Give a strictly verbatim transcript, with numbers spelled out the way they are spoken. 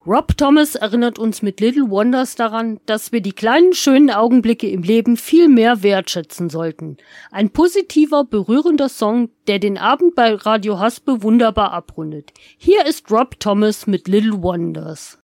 Rob Thomas erinnert uns mit Little Wonders daran, dass wir die kleinen schönen Augenblicke im Leben viel mehr wertschätzen sollten. Ein positiver, berührender Song, der den Abend bei Radio Haspe wunderbar abrundet. Hier ist Rob Thomas mit Little Wonders.